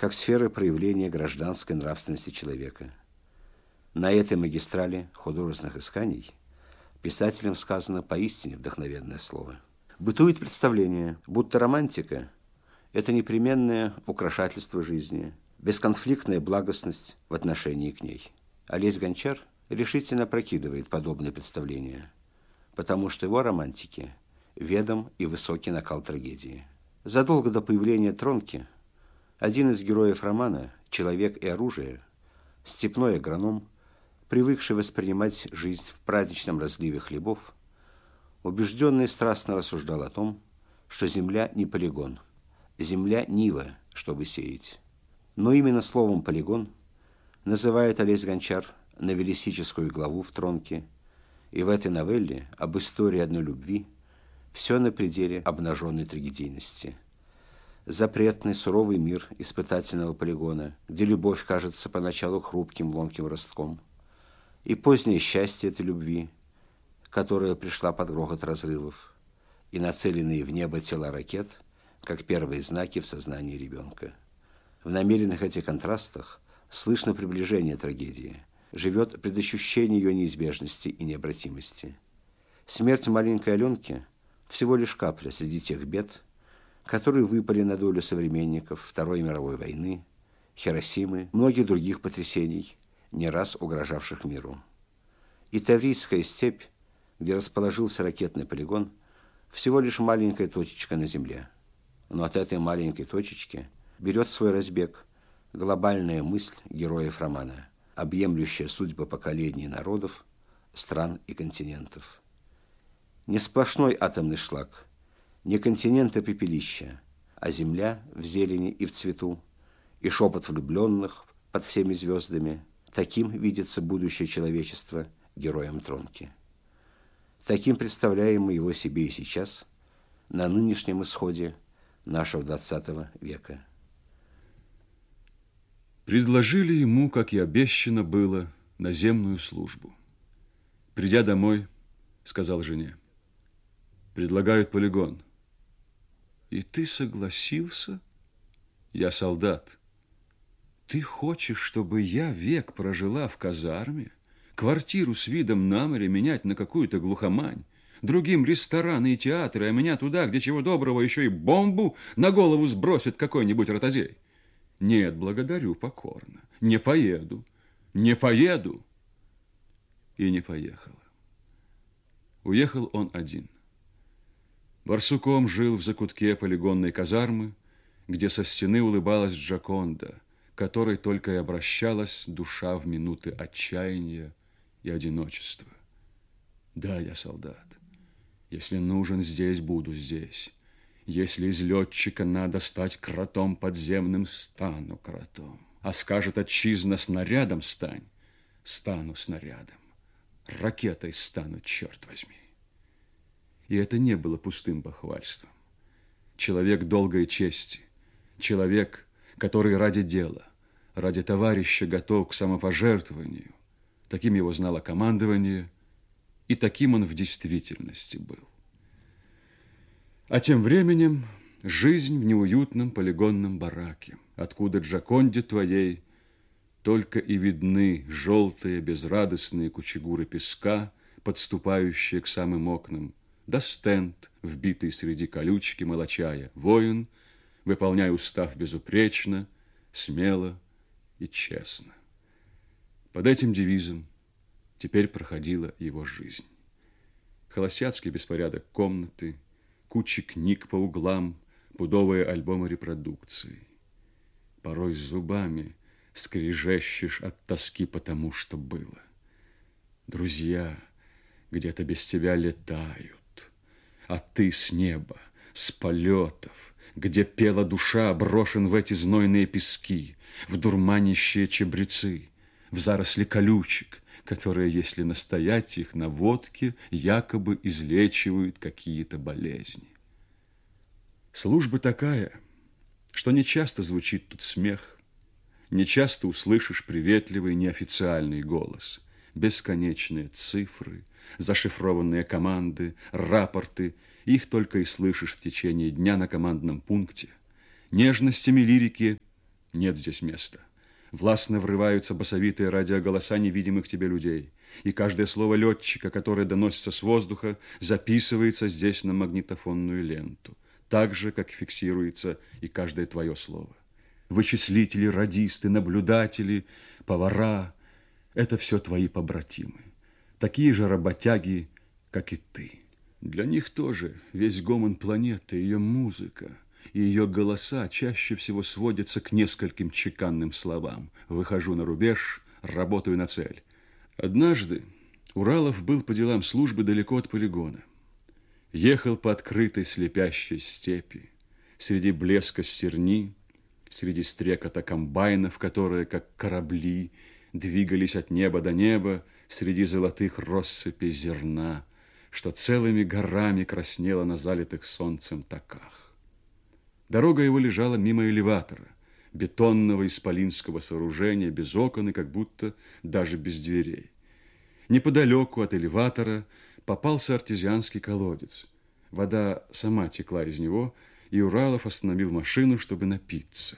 как сферы проявления гражданской нравственности человека. На этой магистрали художественных исканий писателям сказано поистине вдохновенное слово. Бытует представление, будто романтика – это непременное украшательство жизни, бесконфликтная благостность в отношении к ней. Олесь Гончар решительно опрокидывает подобные представления, потому что его романтики ведом и высокий накал трагедии. Задолго до появления Тронки один из героев романа «Человек и оружие», степной агроном, привыкший воспринимать жизнь в праздничном разливе хлебов, убежденно и страстно рассуждал о том, что земля не полигон, земля нива, чтобы сеять. Но именно словом «полигон» называет Олесь Гончар новеллистическую главу в Тронке, и в этой новелле об истории одной любви все на пределе обнаженной трагедийности. Запретный суровый мир испытательного полигона, где любовь кажется поначалу хрупким ломким ростком, и позднее счастье этой любви, которая пришла под грохот разрывов, и нацеленные в небо тела ракет, как первые знаки в сознании ребенка. В намеренных этих контрастах слышно приближение трагедии, живет предощущение ее неизбежности и необратимости. Смерть маленькой Аленки всего лишь капля среди тех бед, которые выпали на долю современников Второй мировой войны, Хиросимы, многих других потрясений, не раз угрожавших миру. И Таврийская степь, где расположился ракетный полигон, всего лишь маленькая точечка на земле. Но от этой маленькой точечки берет свой разбег глобальная мысль героев романа, объемлющая судьбы поколений народов, стран и континентов. Не сплошной атомный шлак, не континенты пепелища, а земля в зелени и в цвету, и шепот влюбленных под всеми звездами. Таким видится будущее человечества героем Тронки. Таким представляем мы его себе и сейчас, на нынешнем исходе нашего 20 века. Предложили ему, как и обещано было, наземную службу. Придя домой, сказал жене: предлагают полигон. И ты согласился? Я солдат. Ты хочешь, чтобы я век прожила в казарме, квартиру с видом на море менять на какую-то глухомань, другим рестораны и театры, а меня туда, где чего доброго еще и бомбу на голову сбросит какой-нибудь ротозей? Нет, благодарю покорно. Не поеду. Не поеду. И не поехала. Уехал он один. Барсуком жил в закутке полигонной казармы, где со стены улыбалась Джоконда, которой только и обращалась душа в минуты отчаяния и одиночества. Да, я солдат. Если нужен здесь, буду здесь. Если из летчика надо стать кротом подземным, стану кротом. А скажет отчизна: снарядом стань, стану снарядом. Ракетой стану, черт возьми. И это не было пустым бахвальством. Человек долгой чести, человек, который ради дела, ради товарища готов к самопожертвованию. Таким его знало командование, и таким он в действительности был. А тем временем жизнь в неуютном полигонном бараке, откуда Джоконде твоей только и видны желтые безрадостные кучегуры песка, подступающие к самым окнам, да стенд, вбитый среди колючки молочая: воин, выполняй устав безупречно, смело и честно. Под этим девизом теперь проходила его жизнь. Холостяцкий беспорядок комнаты, кучи книг по углам, пудовые альбомы репродукций. Порой зубами скрежещешь от тоски по тому, что было. Друзья где-то без тебя летают, а ты с неба, с полетов, где пела душа, брошен в эти знойные пески, в дурманящие чабрецы, в заросли колючек, которые, если настоять их на водке, якобы излечивают какие-то болезни. Служба такая, что не часто звучит тут смех, не часто услышишь приветливый неофициальный голос, бесконечные цифры, зашифрованные команды, рапорты, их только и слышишь в течение дня на командном пункте. Нежностями лирики Нет здесь места. Властно врываются басовитые радиоголоса невидимых тебе людей. И каждое слово летчика, которое доносится с воздуха, записывается здесь на магнитофонную ленту. Так же, как фиксируется и каждое твое слово. Вычислители, радисты, наблюдатели, повара – это все твои побратимы. Такие же работяги, как и ты. Для них тоже весь гомон планеты, ее музыка и ее голоса чаще всего сводятся к нескольким чеканным словам. Выхожу на рубеж, работаю на цель. Однажды Уралов был по делам службы далеко от полигона. Ехал по открытой слепящей степи, среди блеска стерни, среди стрекота комбайнов, которые, как корабли, двигались от неба до неба, среди золотых россыпей зерна, что целыми горами краснело на залитых солнцем таках. Дорога его лежала мимо элеватора, бетонного исполинского сооружения, без окон и как будто даже без дверей. Неподалеку от элеватора попался артезианский колодец. Вода сама текла из него, и Уралов остановил машину, чтобы напиться.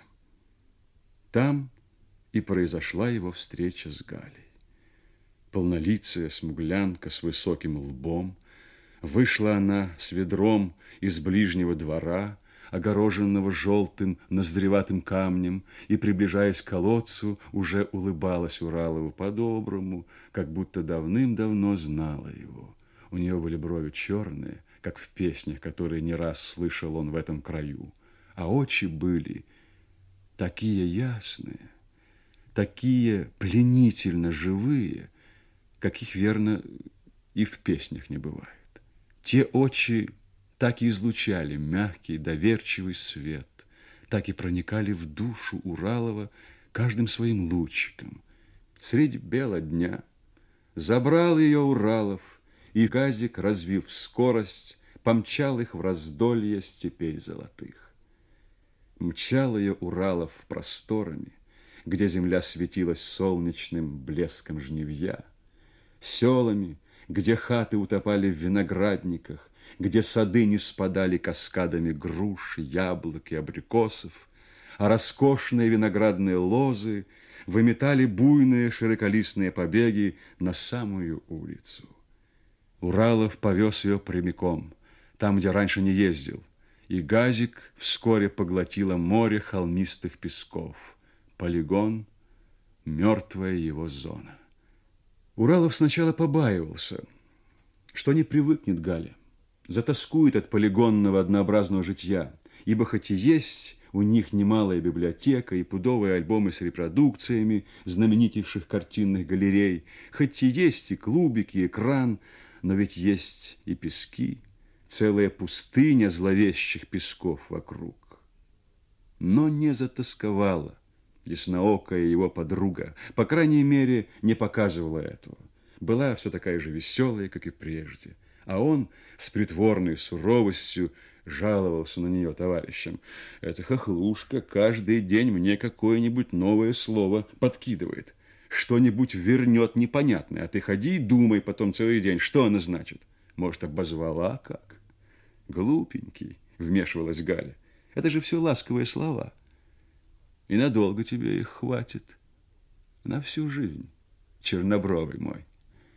Там и произошла его встреча с Галей. Полнолицая смуглянка с высоким лбом. Вышла она с ведром из ближнего двора, огороженного желтым ноздреватым камнем, и, приближаясь к колодцу, уже улыбалась Уралову по-доброму, как будто давным-давно знала его. У нее были брови черные, как в песнях, которые не раз слышал он в этом краю, а очи были такие ясные, такие пленительно живые, каких, верно, и в песнях не бывает. Те очи так и излучали мягкий, доверчивый свет, так и проникали в душу Уралова каждым своим лучиком. Средь бела дня забрал ее Уралов, и газик, развив скорость, помчал их в раздолье степей золотых. Мчал ее Уралов просторами, где земля светилась солнечным блеском жнивья, селами, где хаты утопали в виноградниках, где сады не спадали каскадами груш, яблок и абрикосов, а роскошные виноградные лозы выметали буйные широколистные побеги на самую улицу. Уралов повез ее прямиком, там, где раньше не ездил, и газик вскоре поглотило море холмистых песков. Полигон – мертвая его зона. Уралов сначала побаивался, что не привыкнет Галя, затоскует от полигонного однообразного житья, ибо хоть и есть у них немалая библиотека и пудовые альбомы с репродукциями знаменитейших картинных галерей, хоть и есть и клубик, и экран, но ведь есть и пески, целая пустыня зловещих песков вокруг. Но не затосковала ясноокая его подруга, по крайней мере, не показывала этого. Была все такая же веселая, как и прежде. А он с притворной суровостью жаловался на нее товарищам. Эта хохлушка каждый день мне какое-нибудь новое слово подкидывает. Что-нибудь вернет непонятное, а ты ходи и думай потом целый день, что она значит. Может, обозвала как? Глупенький, вмешивалась Галя. Это же все ласковые слова. И надолго тебе их хватит. На всю жизнь, чернобровый мой.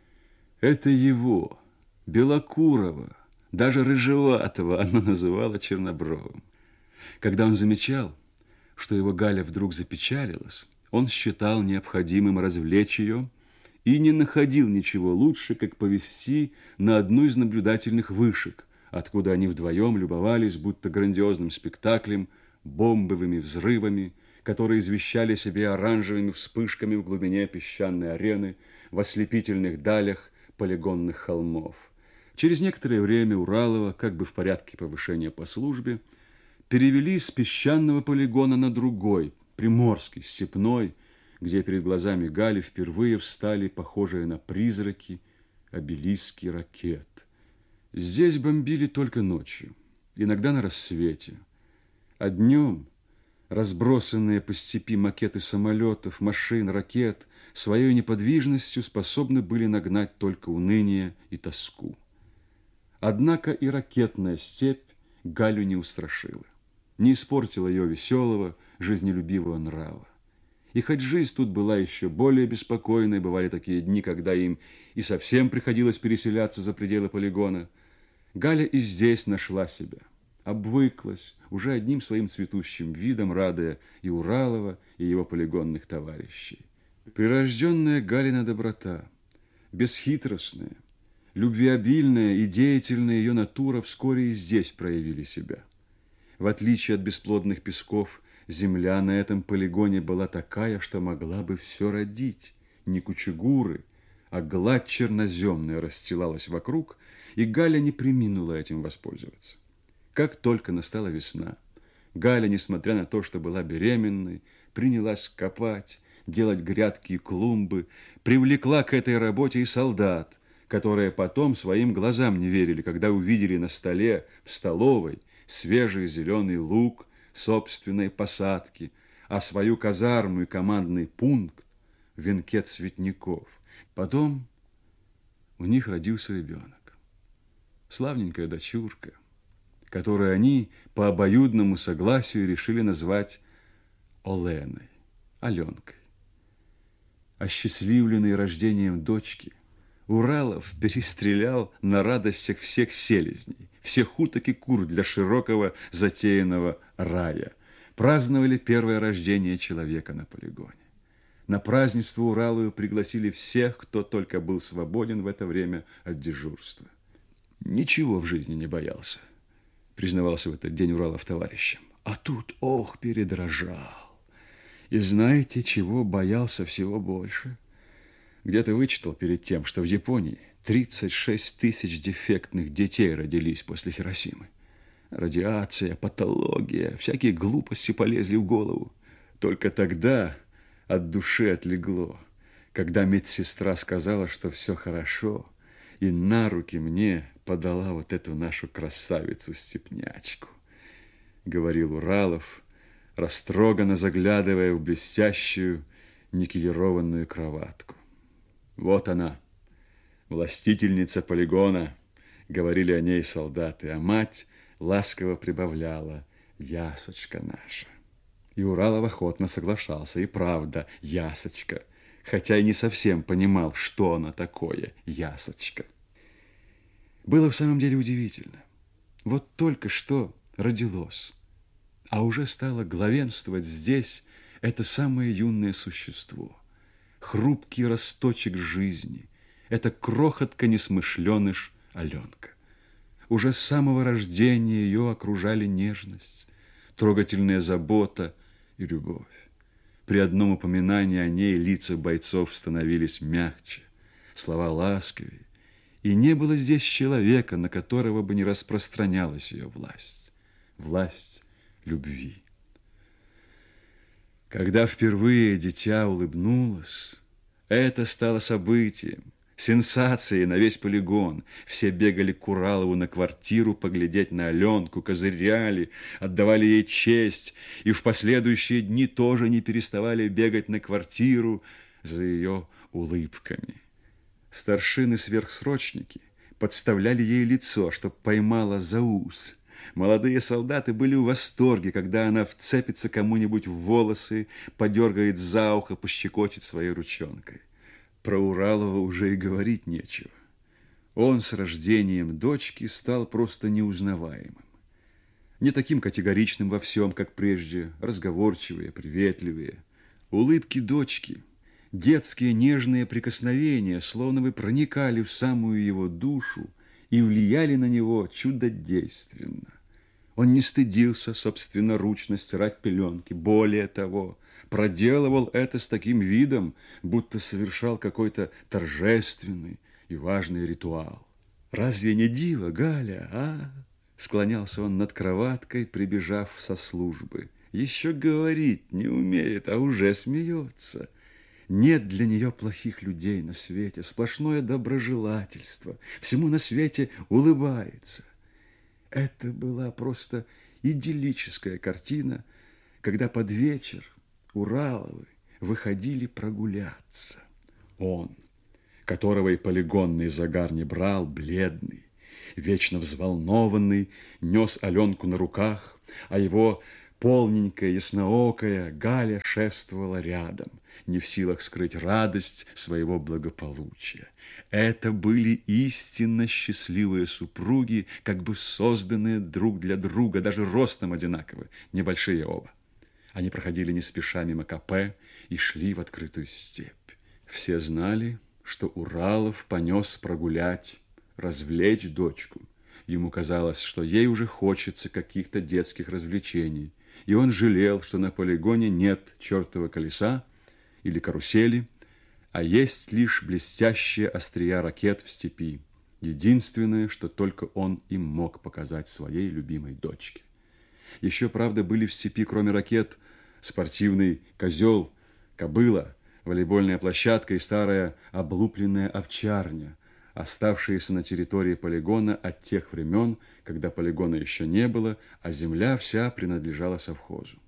Это его, белокурого, даже рыжеватого она называла чернобровым. Когда он замечал, что его Галя вдруг запечалилась, он считал необходимым развлечь ее и не находил ничего лучше, как повести на одну из наблюдательных вышек, откуда они вдвоем любовались будто грандиозным спектаклем, бомбовыми взрывами, которые извещали себе оранжевыми вспышками в глубине песчаной арены, в ослепительных далях полигонных холмов. Через некоторое время Уралова, как бы в порядке повышения по службе, перевели с песчаного полигона на другой, приморский, степной, где перед глазами Гали впервые встали похожие на призраки обелиски ракет. Здесь бомбили только ночью, иногда на рассвете, а днем разбросанные по степи макеты самолетов, машин, ракет своей неподвижностью способны были нагнать только уныние и тоску. Однако и ракетная степь Галю не устрашила. не испортила ее веселого, жизнелюбивого нрава. И хоть жизнь тут была еще более беспокойной, бывали такие дни, когда им и совсем приходилось переселяться за пределы полигона, Галя и здесь нашла себя, обвыклась, уже одним своим цветущим видом радуя и Уралова, и его полигонных товарищей. Прирожденная Галина доброта, бесхитростная, любвеобильная и деятельная ее натура вскоре и здесь проявили себя. В отличие от бесплодных песков, земля на этом полигоне была такая, что могла бы все родить. Не кучугуры, а гладь черноземная расстилалась вокруг, и Галя не преминула этим воспользоваться. Как только настала весна, Галя, несмотря на то, что была беременной, принялась копать, делать грядки и клумбы, привлекла к этой работе и солдат, которые потом своим глазам не верили, когда увидели на столе в столовой свежий зеленый лук собственной посадки, а свою казарму и командный пункт в венке цветников. Потом у них родился ребенок. Славненькая дочурка, которую они по обоюдному согласию решили назвать Оленой, Аленкой. Осчастливленный рождением дочки, Уралов перестрелял на радостях всех селезней, всех уток и кур для широкого затеянного рая. Праздновали первое рождение человека на полигоне. На празднество Уралову пригласили всех, кто только был свободен в это время от дежурства. Ничего в жизни не боялся, признавался в этот день Уралов товарищам. А тут, ох, передрожал. И знаете, чего боялся всего больше? Где-то вычитал перед тем, что в Японии 36 тысяч дефектных детей родились после Хиросимы. Радиация, патология, всякие глупости полезли в голову. Только тогда от души отлегло, когда медсестра сказала, что все хорошо, и на руки мне подала вот эту нашу красавицу-степнячку, говорил Уралов, растроганно заглядывая в блестящую никелированную кроватку. Вот она, властительница полигона, говорили о ней солдаты, а мать ласково прибавляла: ясочка наша. И Уралов охотно соглашался, и правда, ясочка, хотя и не совсем понимал, что она такое, ясочка. Было в самом деле удивительно. Вот только что родилось, а уже стало главенствовать здесь это самое юное существо, хрупкий росточек жизни, это крохотка-несмышленыш Аленка. Уже с самого рождения ее окружали нежность, трогательная забота и любовь. При одном упоминании о ней лица бойцов становились мягче, слова ласковее, и не было здесь человека, на которого бы не распространялась ее власть, власть любви. Когда впервые дитя улыбнулось, это стало событием, сенсацией на весь полигон. Все бегали к Уралову на квартиру поглядеть на Аленку, козыряли, отдавали ей честь, и в последующие дни тоже не переставали бегать на квартиру за ее улыбками. Старшины-сверхсрочники подставляли ей лицо, чтоб поймала за ус. Молодые солдаты были в восторге, когда она вцепится кому-нибудь в волосы, подергает за ухо, пощекочет своей ручонкой. Про Уралова уже и говорить нечего. Он с рождением дочки стал просто неузнаваемым. Не таким категоричным во всем, как прежде, разговорчивее, приветливее. Улыбки дочки, детские нежные прикосновения словно бы проникали в самую его душу и влияли на него чудодейственно. Он не стыдился собственноручно стирать пеленки. Более того, проделывал это с таким видом, будто совершал какой-то торжественный и важный ритуал. «Разве не диво, Галя, а?» Склонялся он над кроваткой, прибежав со службы. Еще говорить не умеет, а уже смеется. Нет для нее плохих людей на свете, сплошное доброжелательство, всему на свете улыбается. Это была просто идиллическая картина, когда под вечер Ураловы выходили прогуляться. Он, которого и полигонный загар не брал, бледный, вечно взволнованный, нес Аленку на руках, а его полненькая, ясноокая Галя шествовала рядом, не в силах скрыть радость своего благополучия. Это были истинно счастливые супруги, как бы созданные друг для друга, даже ростом одинаковы, небольшие оба. Они проходили не спеша мимо капе и шли в открытую степь. Все знали, что Уралов понес прогулять, развлечь дочку. Ему казалось, что ей уже хочется каких-то детских развлечений, и он жалел, что на полигоне нет чертова колеса или карусели, а есть лишь блестящие острия ракет в степи, единственное, что только он им мог показать своей любимой дочке. Еще, правда, были в степи, кроме ракет, спортивный козел, кобыла, волейбольная площадка и старая облупленная овчарня, оставшиеся на территории полигона от тех времен, когда полигона еще не было, а земля вся принадлежала совхозу.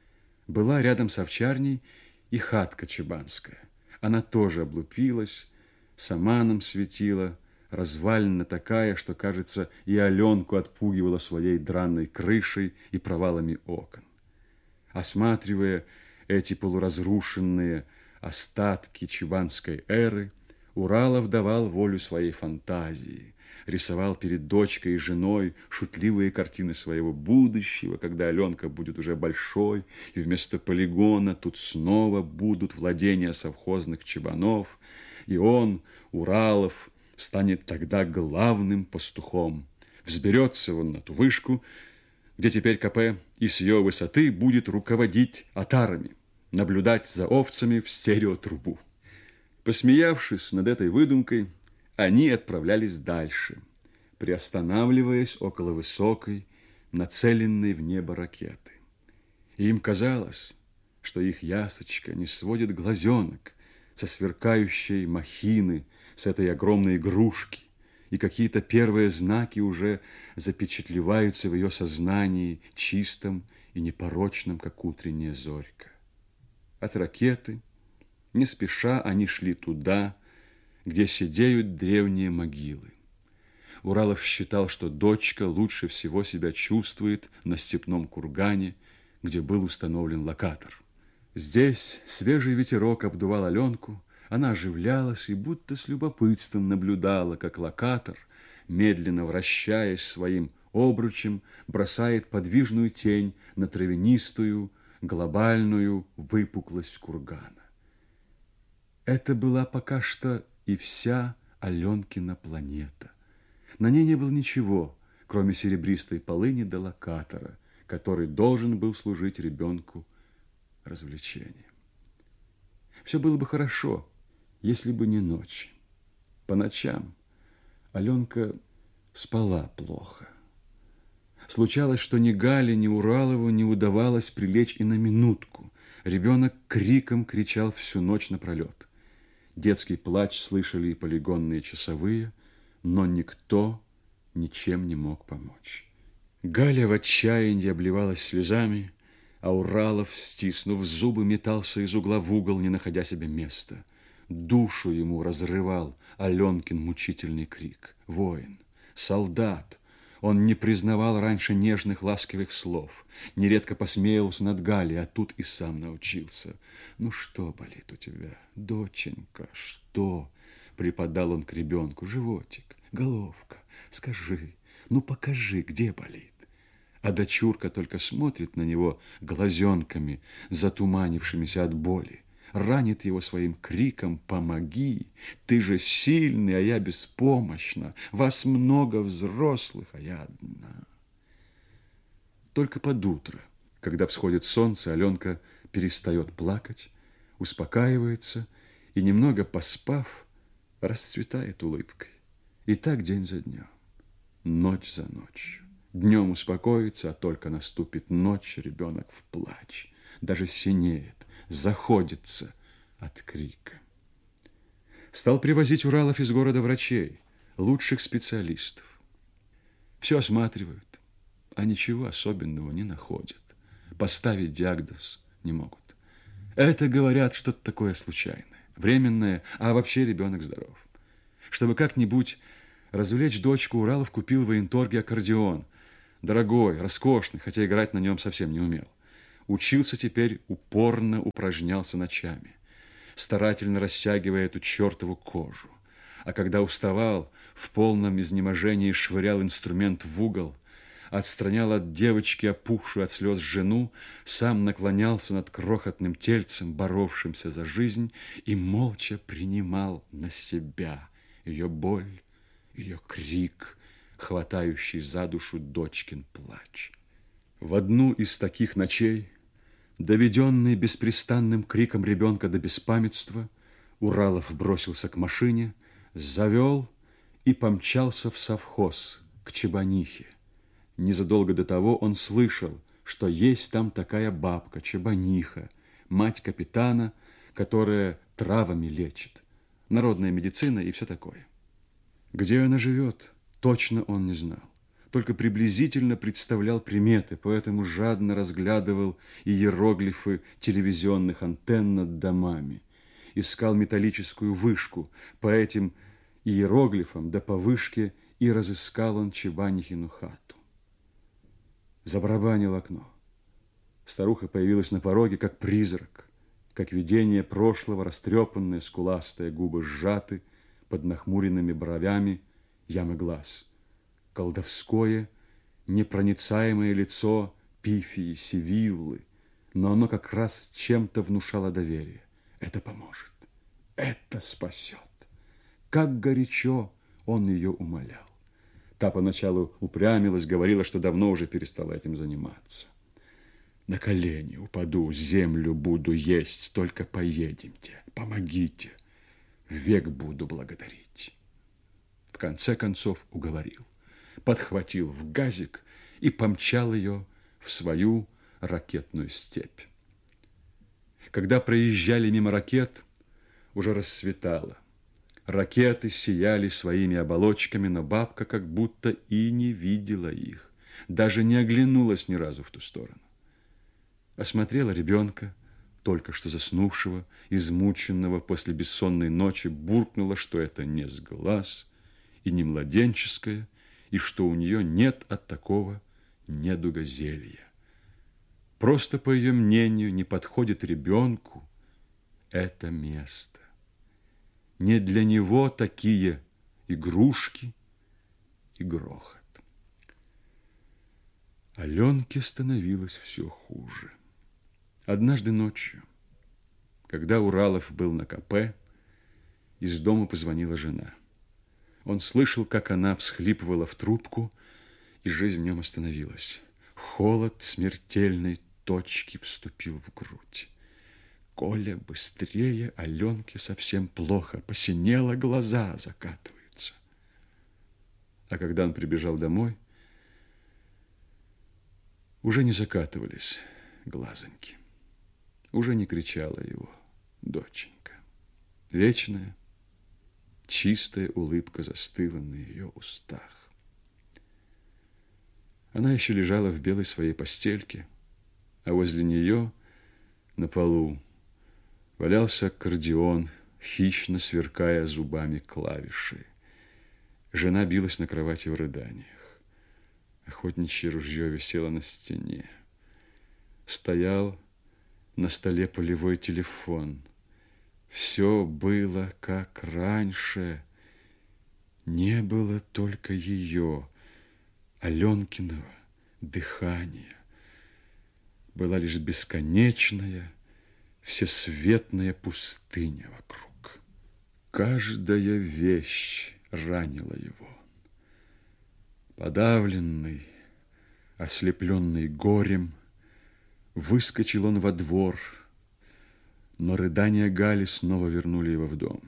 Была рядом с овчарней и хатка чебанская. Она тоже облупилась, саманом светила, развалина такая, что, кажется, и Аленку отпугивала своей драной крышей и провалами окон. Осматривая эти полуразрушенные остатки чебанской эры, Уралов давал волю своей фантазии, рисовал перед дочкой и женой шутливые картины своего будущего, когда Аленка будет уже большой, и вместо полигона тут снова будут владения совхозных чебанов, и он, Уралов, станет тогда главным пастухом. Взберется он на ту вышку, где теперь КП, и с ее высоты будет руководить отарами, наблюдать за овцами в стереотрубу. Посмеявшись над этой выдумкой, они отправлялись дальше, приостанавливаясь около высокой, нацеленной в небо ракеты. И им казалось, что их ясочка не сводит глазенок со сверкающей махины, с этой огромной игрушки, и какие-то первые знаки уже запечатлеваются в ее сознании, чистом и непорочном, как утренняя зорька. От ракеты не спеша они шли туда, где сидеют древние могилы. Уралов считал, что дочка лучше всего себя чувствует на степном кургане, где был установлен локатор. Здесь свежий ветерок обдувал Аленку, она оживлялась и будто с любопытством наблюдала, как локатор, медленно вращаясь своим обручем, бросает подвижную тень на травянистую, глобальную выпуклость кургана. Это была пока что и вся Аленкина планета. На ней не было ничего, кроме серебристой полыни до локатора, который должен был служить ребенку развлечением. Все было бы хорошо, если бы не ночь. По ночам Аленка спала плохо. Случалось, что ни Гале, ни Уралову не удавалось прилечь и на минутку. Ребенок криком кричал всю ночь напролет. Детский плач слышали и полигонные часовые, но никто ничем не мог помочь. Галя в отчаянии обливалась слезами, а Уралов, стиснув зубы, метался из угла в угол, не находя себе места. Душу ему разрывал Аленкин мучительный крик. Воин, солдат. Он не признавал раньше нежных, ласковых слов, нередко посмеялся над Галей, а тут и сам научился. «Ну что болит у тебя, доченька, что?» Припадал он к ребенку. «Животик, головка, скажи, ну покажи, где болит?» А дочурка только смотрит на него глазенками, затуманившимися от боли. Ранит его своим криком: «Помоги! Ты же сильный, а я беспомощна! Вас много взрослых, а я одна!» Только под утро, когда всходит солнце, Аленка перестает плакать, успокаивается и, немного поспав, расцветает улыбкой. И так день за днем, ночь за ночью. Днем успокоится, а только наступит ночь, ребенок в плач, даже синеет, заходится от крика. Стал привозить Уралов из города врачей, лучших специалистов. Все осматривают, а ничего особенного не находят. Поставить диагноз не могут. Это, говорят, что-то такое случайное, временное, а вообще ребенок здоров. Чтобы как-нибудь развлечь дочку, Уралов купил в военторге аккордеон. Дорогой, роскошный, хотя играть на нем совсем не умел. Учился теперь, упорно упражнялся ночами, старательно растягивая эту чертову кожу. А когда уставал, в полном изнеможении швырял инструмент в угол, отстранял от девочки опухшую от слез жену, сам наклонялся над крохотным тельцем, боровшимся за жизнь, и молча принимал на себя ее боль, ее крик, хватающий за душу дочкин плач. В одну из таких ночей, доведенный беспрестанным криком ребенка до беспамятства, Уралов бросился к машине, завел и помчался в совхоз, к Чебанихе. Незадолго до того он слышал, что есть там такая бабка, Чебаниха, мать капитана, которая травами лечит, народная медицина и все такое. Где она живет, точно он не знал, только приблизительно представлял приметы, поэтому жадно разглядывал иероглифы телевизионных антенн над домами, искал металлическую вышку, по этим иероглифам да по вышке и разыскал он Чебанихину хату. Забарабанил окно. Старуха появилась на пороге, как призрак, как видение прошлого, растрепанное, скуластое, губы сжаты, под нахмуренными бровями ямы глаз. Колдовское, непроницаемое лицо Пифии, Сивиллы, но оно как раз чем-то внушало доверие. Это поможет, это спасет. Как горячо он ее умолял. Та поначалу упрямилась, говорила, что давно уже перестала этим заниматься. На колени упаду, землю буду есть, только поедемте, помогите, век буду благодарить. В конце концов уговорил, подхватил в газик и помчал ее в свою ракетную степь. Когда проезжали мимо ракет, уже рассветало. Ракеты сияли своими оболочками, но бабка как будто и не видела их, даже не оглянулась ни разу в ту сторону. Осмотрела ребенка, только что заснувшего, измученного после бессонной ночи, буркнула, что это не с глаз и не младенческое, и что у нее нет от такого недуга зелья. Просто, по ее мнению, не подходит ребенку это место. Не для него такие игрушки и грохот. Аленке становилось все хуже. Однажды ночью, когда Уралов был на КП, из дома позвонила жена. Он слышал, как она всхлипывала в трубку, и жизнь в нем остановилась. Холод смертельной точки вступил в грудь. Коля, быстрее, Аленке совсем плохо, посинело, глаза закатываются. А когда он прибежал домой, уже не закатывались глазоньки. Уже не кричала его доченька. Вечная, чистая улыбка застыла на ее устах. Она еще лежала в белой своей постельке, а возле нее на полу валялся аккордеон, хищно сверкая зубами клавиши. Жена билась на кровати в рыданиях. Охотничье ружье висело на стене. Стоял на столе полевой телефон. Все было как раньше. Не было только ее, Аленкиного дыхания. Была лишь бесконечная, всесветная пустыня вокруг. Каждая вещь ранила его. Подавленный, ослепленный горем, выскочил он во двор, но рыдания Гали снова вернули его в дом.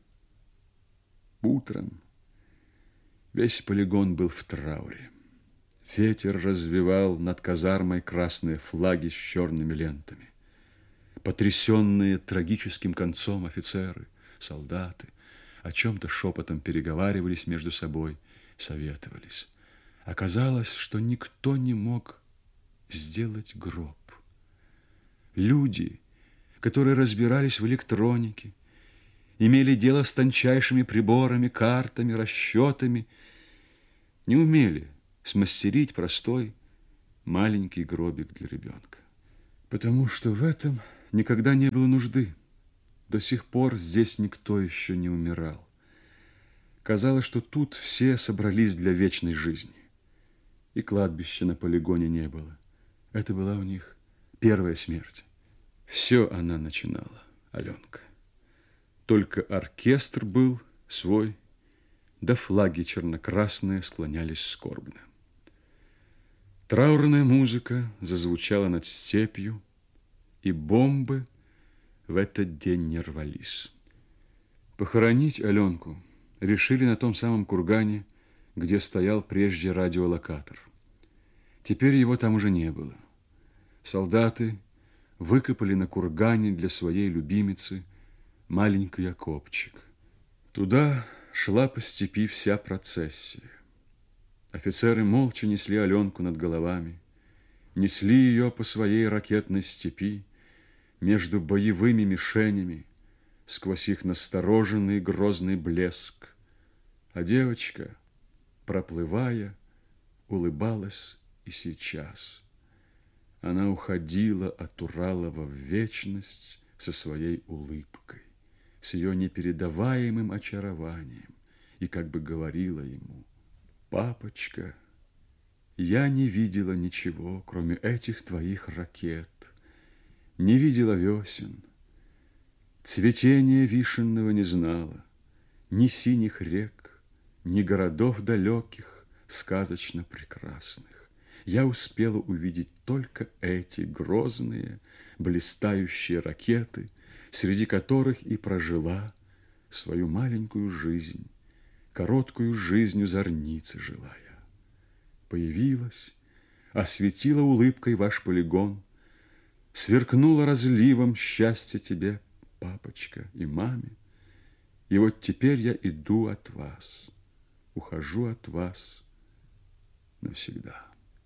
Утром весь полигон был в трауре. Ветер развевал над казармой красные флаги с черными лентами. Потрясенные трагическим концом офицеры, солдаты о чем-то шепотом переговаривались между собой, советовались. Оказалось, что никто не мог сделать гроб. Люди, которые разбирались в электронике имели дело с тончайшими приборами, картами, расчетами, не умели смастерить простой маленький гробик для ребенка. Потому что в этом никогда не было нужды. До сих пор здесь никто еще не умирал. Казалось, что тут все собрались для вечной жизни. И кладбища на полигоне не было. Это была у них первая смерть. Все она начинала, Аленка. Только оркестр был свой, да флаги черно-красные склонялись скорбно. Траурная музыка зазвучала над степью, и бомбы в этот день не рвались. Похоронить Аленку решили на том самом кургане, где стоял прежде радиолокатор. Теперь его там уже не было. Солдаты выкопали на кургане для своей любимицы маленький окопчик. Туда шла по степи вся процессия. Офицеры молча несли Аленку над головами, несли ее по своей ракетной степи между боевыми мишенями, сквозь их настороженный грозный блеск. А девочка, проплывая, улыбалась и сейчас. Она уходила от Уралова в вечность со своей улыбкой, с ее непередаваемым очарованием, и как бы говорила ему: «Папочка, я не видела ничего, кроме этих твоих ракет, не видела весен, цветения вишенного не знала, ни синих рек, ни городов далеких, сказочно прекрасных. Я успела увидеть только эти грозные, блистающие ракеты, среди которых и прожила свою маленькую жизнь, короткую жизнью зорницы желая. Появилась, осветила улыбкой ваш полигон, сверкнула разливом счастья тебе, папочка, и маме. И вот теперь я иду от вас, ухожу от вас навсегда».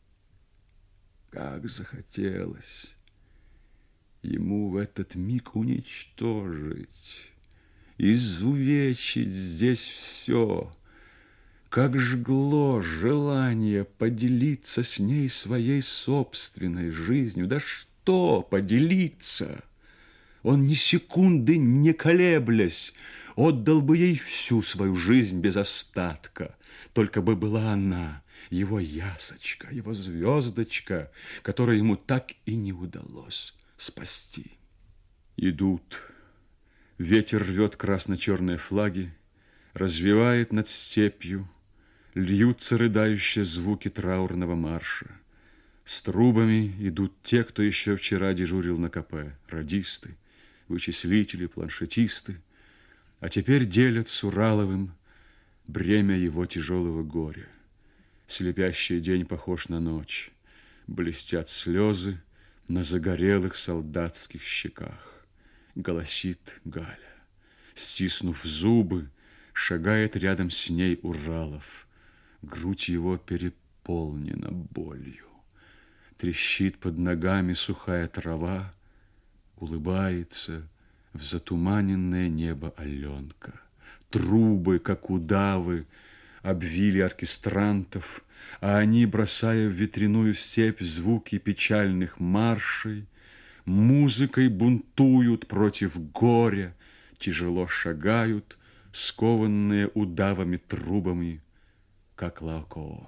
Как захотелось ему в этот миг уничтожить, изувечить здесь все. Как жгло желание поделиться с ней своей собственной жизнью. Да что поделиться? Он ни секунды не колеблясь отдал бы ей всю свою жизнь без остатка, только бы была она, его ясочка, его звездочка, которую ему так и не удалось спасти. Идут. Ветер рвет красно-черные флаги, развевает над степью, льются рыдающие звуки траурного марша. С трубами идут те, кто еще вчера дежурил на КП, радисты, вычислители, планшетисты, а теперь делят с Ураловым бремя его тяжелого горя. Слепящий день похож на ночь, блестят слезы на загорелых солдатских щеках. Голосит Галя. Стиснув зубы, шагает рядом с ней Уралов. Грудь его переполнена болью. Трещит под ногами сухая трава, улыбается в затуманенное небо Аленка. Трубы, как удавы, обвили оркестрантов, а они, бросая в ветряную степь звуки печальных маршей, музыкой бунтуют против горя, тяжело шагают, скованные удавами трубами, как лаокооны.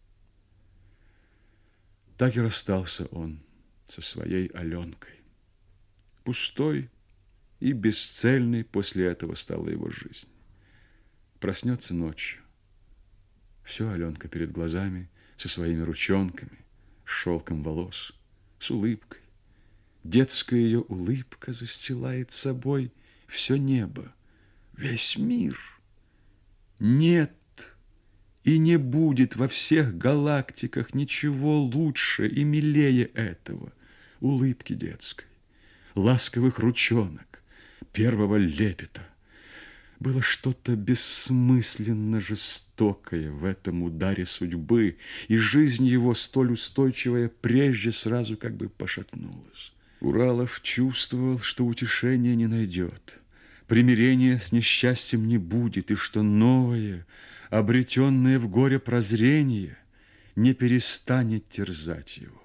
Так и расстался он со своей Аленкой. Пустой и бесцельной после этого стала его жизнь. Проснется ночью. Все Аленка перед глазами, со своими ручонками, с шелком волос, с улыбкой. Детская ее улыбка застилает собой все небо, весь мир. Нет и не будет во всех галактиках ничего лучше и милее этого. Улыбки детской, ласковых ручонок, первого лепета. Было что-то бессмысленно жестокое в этом ударе судьбы, и жизнь его, столь устойчивая, прежде сразу как бы пошатнулась. Уралов чувствовал, что утешения не найдет. примирения с несчастьем не будет, и что новое, обретенное в горе прозрение, не перестанет терзать его.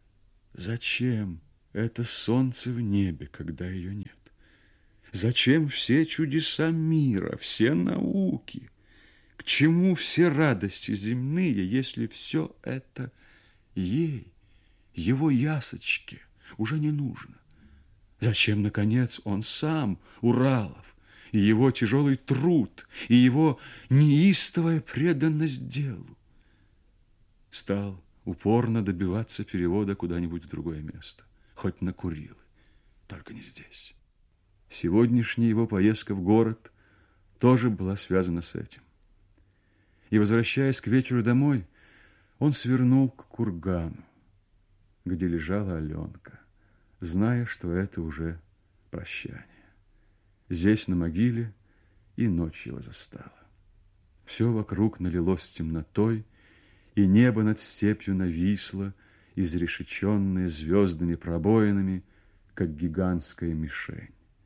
Зачем это солнце в небе, когда ее нет? Зачем все чудеса мира, все науки? К чему все радости земные, если все это ей, его ясочке, уже не нужно? Зачем, наконец, он сам, Уралов, и его тяжелый труд, и его неистовая преданность делу? Стал упорно добиваться перевода куда-нибудь в другое место, хоть на Курилы, только не здесь. Сегодняшняя его поездка в город тоже была связана с этим. И, возвращаясь к вечеру домой, он свернул к кургану, где лежала Аленка, зная, что это уже прощание. Здесь, на могиле, и ночь его застала. Все вокруг налилось темнотой, и небо над степью нависло, изрешеченное звездными пробоинами, как гигантская мишень.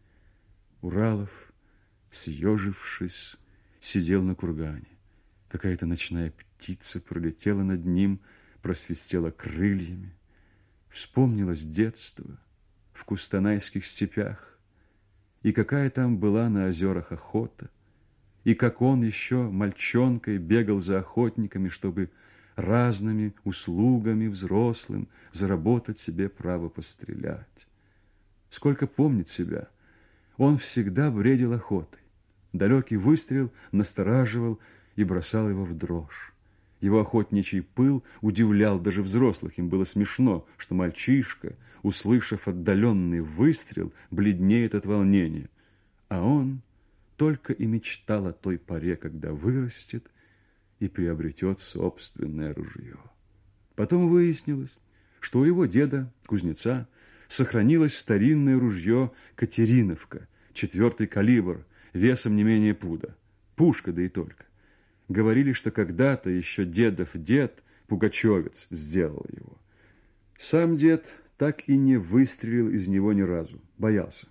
Уралов, съежившись, сидел на кургане. Какая-то ночная птица пролетела над ним, просвистела крыльями. Вспомнилось детство в кустанайских степях, и какая там была на озерах охота, и как он еще мальчонкой бегал за охотниками, чтобы разными услугами взрослым заработать себе право пострелять. Сколько помнит себя, он всегда бредил охотой. Далекий выстрел настораживал и бросал его в дрожь. Его охотничий пыл удивлял даже взрослых. Им было смешно, что мальчишка, услышав отдаленный выстрел, бледнеет от волнения. А он только и мечтал о той поре, когда вырастет и приобретет собственное ружье. Потом выяснилось, что у его деда, кузнеца, сохранилось старинное ружье «Катериновка», 4-й калибр, весом не менее пуда. Пушка, да и только. Говорили, что когда-то еще дедов дед, пугачевец, сделал его. Сам дед так и не выстрелил из него ни разу, боялся.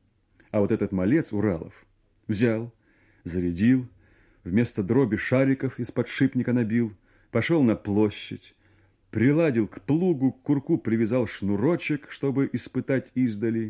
А вот этот малец, Уралов, взял, зарядил, вместо дроби шариков из подшипника набил, пошел на площадь, приладил к плугу, к курку привязал шнурочек, чтобы испытать издали.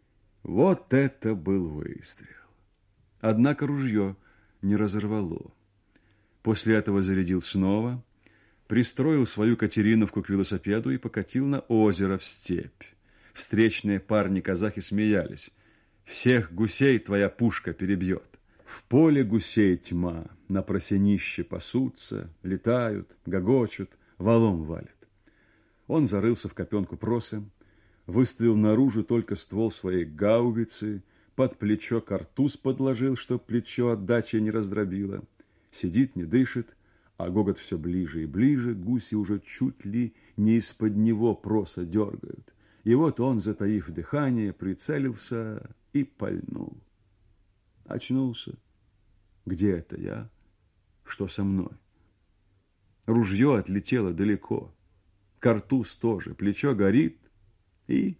Вот это был выстрел! Однако ружье не разорвало. После этого зарядил снова, пристроил свою Катериновку к велосипеду и покатил на озеро в степь. Встречные парни-казахи смеялись. «Всех гусей твоя пушка перебьет». В поле гусей тьма, на просенище пасутся, летают, гогочут, валом валят. Он зарылся в копенку проса, выставил наружу только ствол своей гаубицы, под плечо картуз подложил, чтоб плечо от дачи не раздробило. Сидит, не дышит, а гогот все ближе и ближе, гуси уже чуть ли не из-под него проса дергают. И вот он, затаив дыхание, прицелился и пальнул. Очнулся. Где это я? Что со мной? Ружье отлетело далеко. Картуз тоже. Плечо горит. И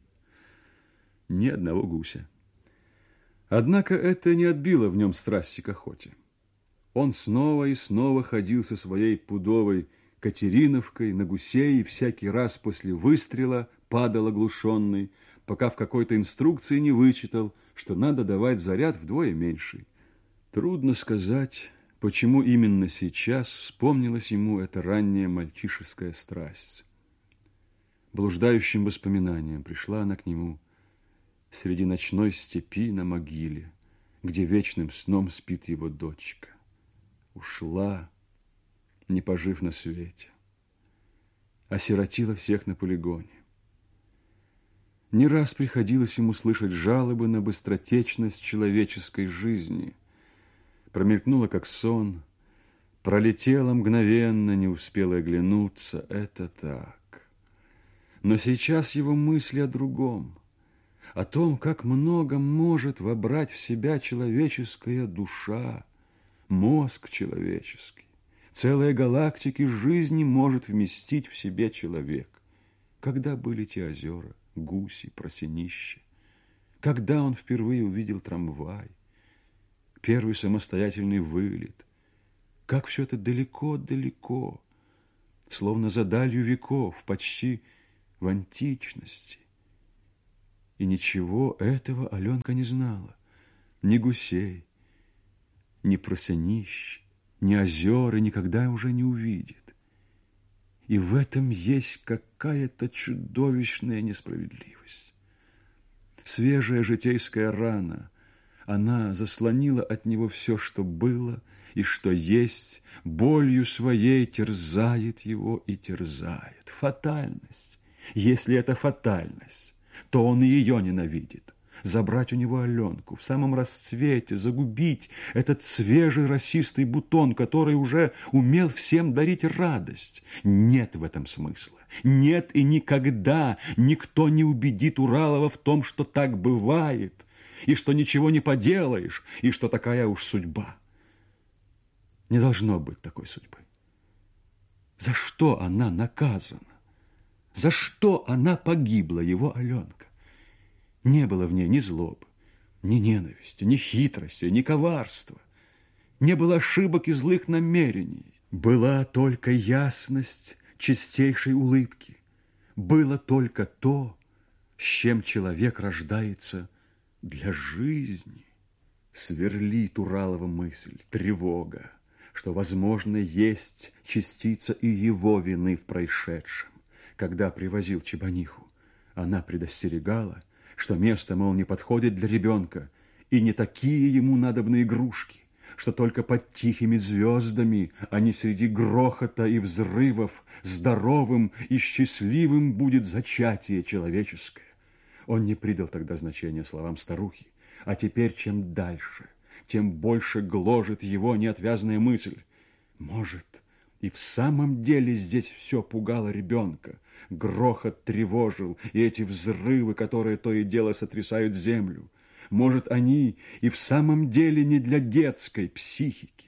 ни одного гуся. Однако это не отбило в нем страсти к охоте. Он снова и снова ходил со своей пудовой Катериновкой на гусей и всякий раз после выстрела падал оглушенный, пока в какой-то инструкции не вычитал, что надо давать заряд вдвое меньший. Трудно сказать, почему именно сейчас вспомнилась ему эта ранняя мальчишеская страсть. Блуждающим воспоминанием пришла она к нему среди ночной степи на могиле, где вечным сном спит его дочка. Ушла, не пожив на свете, осиротила всех на полигоне. Не раз приходилось ему слышать жалобы на быстротечность человеческой жизни. Промелькнуло, как сон, пролетело мгновенно, не успела оглянуться. Это так. Но сейчас его мысли о другом, о том, как много может вобрать в себя человеческая душа, мозг человеческий. Целые галактики жизни может вместить в себе человек. Когда были те озера, гуси, просенище? Когда он впервые увидел трамвай? первый самостоятельный вылет. Как все это далеко-далеко, словно за далью веков, почти в античности. И ничего этого Аленка не знала. Ни гусей, ни просенищ, ни озер, и никогда уже не увидит. И в этом есть какая-то чудовищная несправедливость. Свежая житейская рана, она заслонила от него все, что было и что есть, болью своей терзает его и терзает. Фатальность. Если это фатальность, то он и ее ненавидит. Забрать у него Аленку в самом расцвете, загубить этот свежий росистый бутон, который уже умел всем дарить радость. Нет в этом смысла. Нет, и никогда никто не убедит Уралова в том, что так бывает, и что ничего не поделаешь, и что такая уж судьба. Не должно быть такой судьбы. За что она наказана? За что она погибла, его Аленка? Не было в ней ни злобы, ни ненависти, ни хитрости, ни коварства. Не было ошибок и злых намерений. Была только ясность чистейшей улыбки. Было только то, с чем человек рождается для жизни. Сверлит Уралова мысль, тревога, что, возможно, есть частица и его вины в происшедшем. Когда привозил Чебаниху, она предостерегала, что место, мол, не подходит для ребенка, и не такие ему надобны игрушки, что только под тихими звездами, а не среди грохота и взрывов, здоровым и счастливым будет зачатие человеческое. Он не придал тогда значения словам старухи, а теперь чем дальше, тем больше гложет его неотвязная мысль. Может, и в самом деле здесь все пугало ребенка. Грохот тревожил, и эти взрывы, которые то и дело сотрясают землю. Может, они и в самом деле не для детской психики.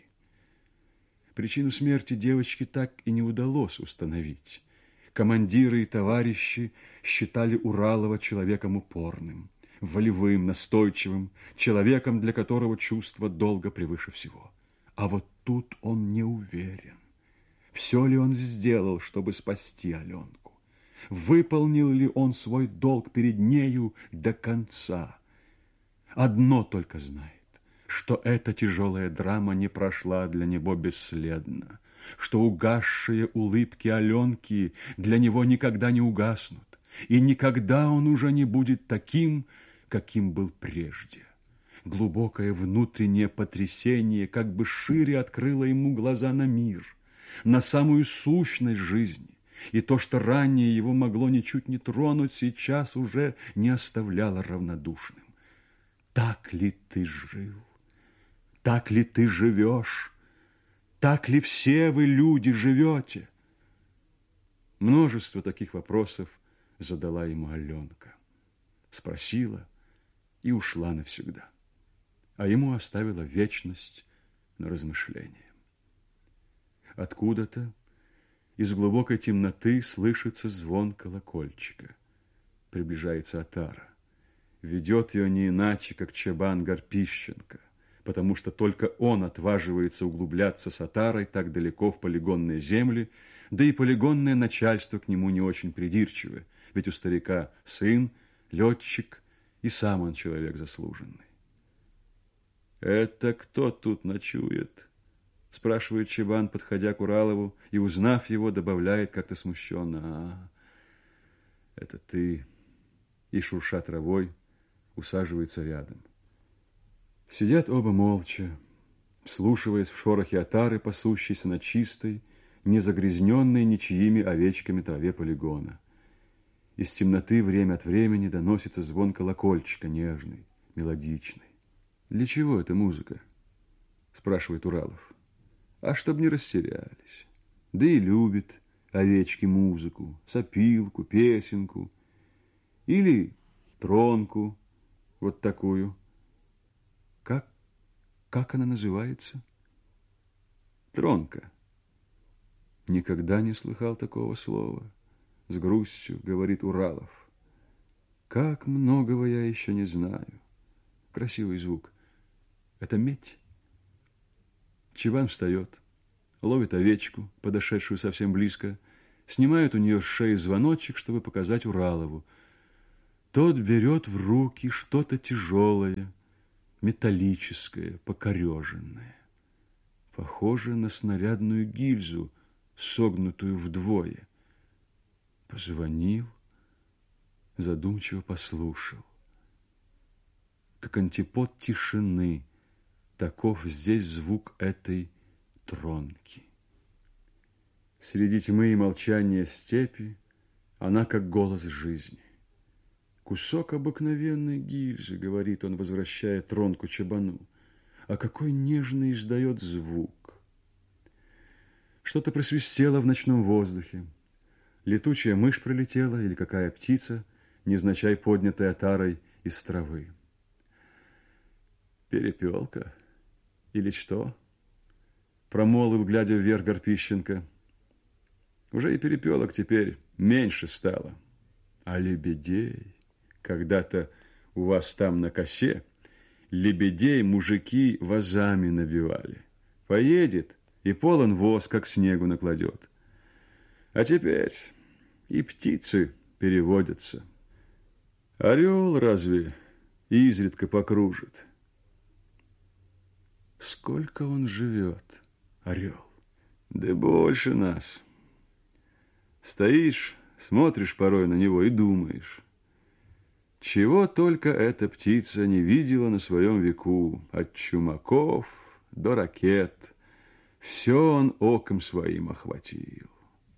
Причину смерти девочки так и не удалось установить. Командиры и товарищи считали Уралова человеком упорным, волевым, настойчивым, человеком, для которого чувство долга превыше всего. А вот тут он не уверен. Все ли он сделал, чтобы спасти Аленку? Выполнил ли он свой долг перед нею до конца? Одно только знает, что эта тяжелая драма не прошла для него бесследно, что угасшие улыбки Аленки для него никогда не угаснут, и никогда он уже не будет таким, каким был прежде. Глубокое внутреннее потрясение как бы шире открыло ему глаза на мир, на самую сущность жизни, и то, что ранее его могло ничуть не тронуть, сейчас уже не оставляло равнодушным. Так ли ты жил? Так ли ты живешь? Так ли все вы, люди, живете? Множество таких вопросов задала ему Аленка. Спросила и ушла навсегда, а ему оставила вечность на размышление. Откуда-то из глубокой темноты слышится звон колокольчика. Приближается отара. Ведет ее не иначе, как Чебан Гарпищенко, потому что только он отваживается углубляться с отарой так далеко в полигонные земли, да и полигонное начальство к нему не очень придирчивое, ведь у старика сын, летчик, и сам он человек заслуженный. «Это кто тут ночует?» — спрашивает Чебан, подходя к Уралову, и, узнав его, добавляет как-то смущенно: «А, это ты!» И, шурша травой, усаживается рядом. Сидят оба молча, вслушиваясь в шорохи отары, пасущейся на чистой, не загрязненной ничьими овечками траве полигона. Из темноты время от времени доносится звон колокольчика, нежный, мелодичный. «Для чего эта музыка?» — спрашивает Уралов. «А чтоб не растерялись. Да и любит овечки музыку, сопилку, песенку. Или тронку, вот такую. Как она называется?» «Тронка». «Никогда не слыхал такого слова», — с грустью говорит Уралов. «Как многого я еще не знаю». Красивый звук. Это медь? Чебан встает, ловит овечку, подошедшую совсем близко, снимает у нее с шеи звоночек, чтобы показать Уралову. Тот берет в руки что-то тяжелое, металлическое, покореженное. Похоже на снарядную гильзу, согнутую вдвое. Позвонил, задумчиво послушал. Как антипод тишины, таков здесь звук этой тронки. Среди тьмы и молчания степи она как голос жизни. Кусок обыкновенной гильзы, говорит он, возвращая тронку Чебану. А какой нежный издает звук. Что-то просвистело в ночном воздухе. Летучая мышь пролетела или какая птица, невзначай поднятая тарой из травы. Перепелка или что? Промолвил, глядя вверх, Горпищенко. Уже и перепелок теперь меньше стало. А лебедей, когда-то у вас там на косе, лебедей мужики вазами набивали. Поедет и полон воз, как снегу накладет. А теперь и птицы переводятся. Орел разве изредка покружит? Сколько он живет, орел? Да больше нас. Стоишь, смотришь порой на него и думаешь, чего только эта птица не видела на своем веку, от чумаков до ракет. Все он оком своим охватил.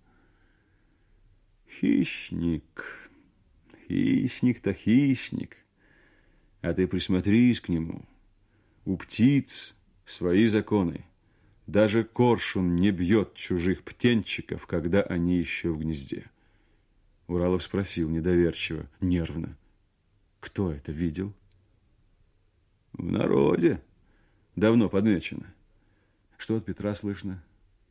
Хищник, хищник-то хищник, а ты присмотрись к нему. У птиц свои законы. Даже коршун не бьет чужих птенчиков, когда они еще в гнезде. Уралов спросил недоверчиво, нервно. Кто это видел? В народе. Давно подмечено. Что от Петра слышно?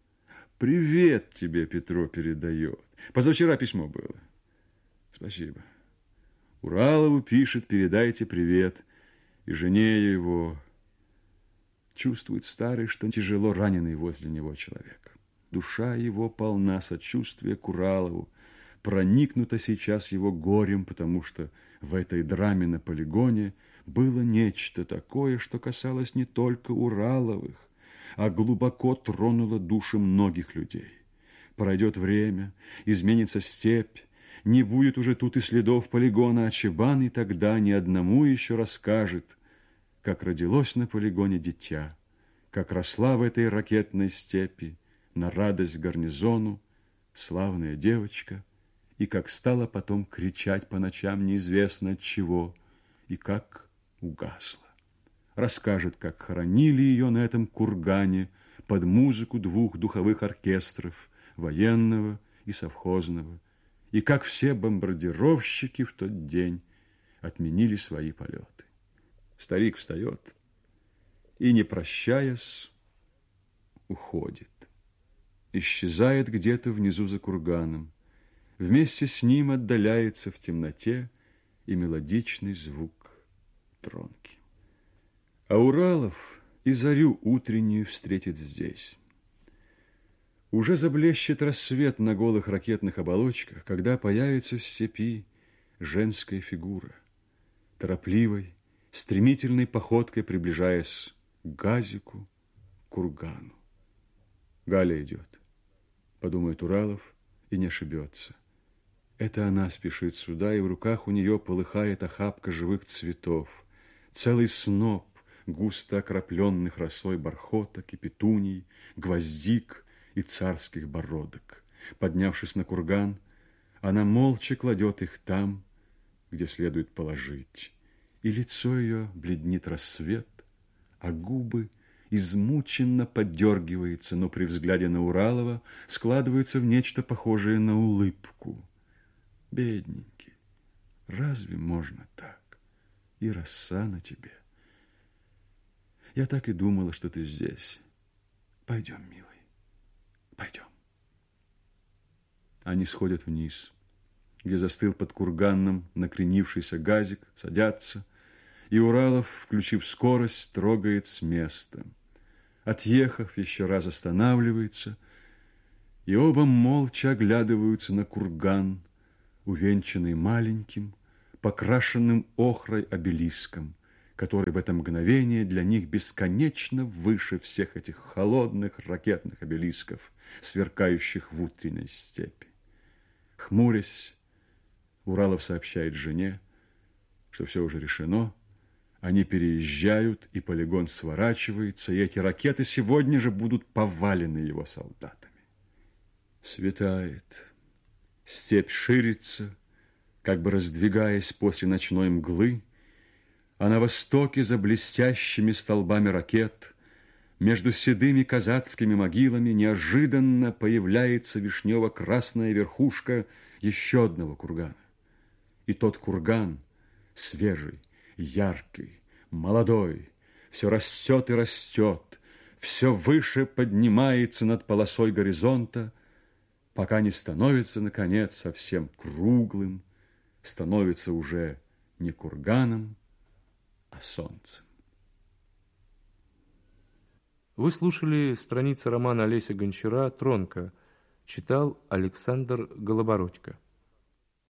Привет тебе Петро передает. Позавчера письмо было. Спасибо. Уралову пишет, передайте привет. И жене его. Чувствует старый, что тяжело раненый возле него человек. Душа его полна сочувствия к Уралову, проникнута сейчас его горем, потому что в этой драме на полигоне было нечто такое, что касалось не только Ураловых, а глубоко тронуло души многих людей. Пройдет время, изменится степь, не будет уже тут и следов полигона, а Чебан и тогда ни одному еще расскажет, как родилось на полигоне дитя, как росла в этой ракетной степи на радость гарнизону славная девочка, и как стала потом кричать по ночам неизвестно от чего, и как угасла. Расскажет, как хоронили ее на этом кургане под музыку двух духовых оркестров, военного и совхозного, и как все бомбардировщики в тот день отменили свои полеты. Старик встает и, не прощаясь, уходит. Исчезает где-то внизу за курганом. Вместе с ним отдаляется в темноте и мелодичный звук тронки. А Уралов и зарю утреннюю встретит здесь. Уже заблещет рассвет на голых ракетных оболочках, когда появится в степи женская фигура, торопливой, стремительной походкой приближаясь к газику, к кургану. Галя идет, подумает Уралов, и не ошибется. Это она спешит сюда, и в руках у нее полыхает охапка живых цветов, целый сноп густо окропленных росой бархоток и петуний, гвоздик и царских бородок. Поднявшись на курган, она молча кладет их там, где следует положить, и лицо ее бледнит рассвет, а губы измученно поддергиваются, но при взгляде на Уралова складываются в нечто похожее на улыбку. Бедненький, разве можно так? И роса на тебе. Я так и думала, что ты здесь. Пойдем, милый, пойдем. Они сходят вниз, где застыл под курганом накренившийся газик, садятся, и Уралов, включив скорость, трогает с места. отъехав, еще раз останавливается, и оба молча оглядываются на курган, увенчанный маленьким, покрашенным охрой обелиском, который в это мгновение для них бесконечно выше всех этих холодных ракетных обелисков, сверкающих в утренней степи. Хмурясь, Уралов сообщает жене, что все уже решено, они переезжают, и полигон сворачивается, и эти ракеты сегодня же будут повалены его солдатами. Светает, степь ширится, как бы раздвигаясь после ночной мглы, а на востоке за блестящими столбами ракет между седыми казацкими могилами неожиданно появляется вишнево-красная верхушка еще одного кургана. И тот курган, свежий, яркий, молодой, все растет и растет, все выше поднимается над полосой горизонта, пока не становится, наконец, совсем круглым, становится уже не курганом, а солнцем. Вы слушали страницы романа Олеся Гончара «Тронка». Читал Александр Голобородько.